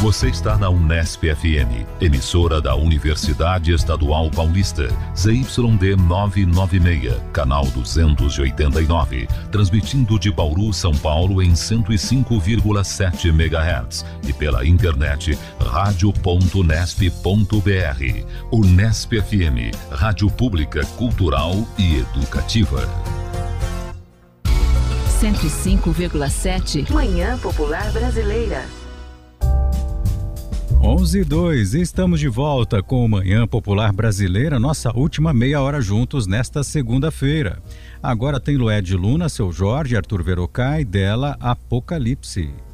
Você está na Unesp FM, emissora da Universidade Estadual Paulista, ZYD 996, canal 289, transmitindo de Bauru, São Paulo em 105,7 MHz e pela internet radio.unesp.br. Unesp FM, rádio pública, cultural e educativa. 105,7 Manhã Popular Brasileira. 11:02, estamos de volta com o Manhã Popular Brasileira, nossa última meia hora juntos nesta segunda-feira. Agora tem Lued Luna, Seu Jorge, Arthur Verocai, dela Apocalipse.